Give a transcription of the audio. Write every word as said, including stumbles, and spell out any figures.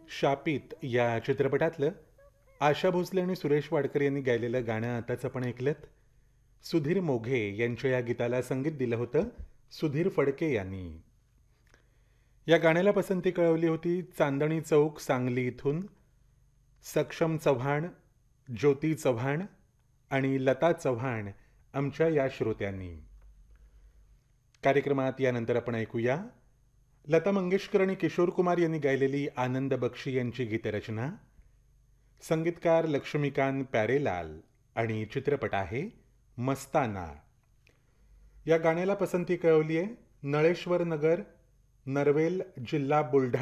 शापित या चित्रपटातलं आशा भोसले आणि सुरेश वाडकर यांनी गायलेलं गाणं आताच आपण ऐकलंत. सुधीर मोघे यांच्या या गीताला संगीत दिलं होतं सुधीर फडके यांनी. या गाण्याला पसंती कळवली होती चांदणी चौक सांगली इथून सक्षम चव्हाण, ज्योती चव्हाण आणि लता चव्हाण आमच्या या श्रोत्यांनी. कार्यक्रमात यानंतर आपण ऐकूया लता मंगेशकर आणि किशोर कुमार यांनी गायलेली आनंद बक्षी यांची गीतरचना. संगीतकार लक्ष्मीकांत प्यारेलाल आणि चित्रपट आहे मस्ताना. या गाण्याला पसंती कळवली आहे नळेश्वर नगर, नरवेल, जिल्हा बुलढाणा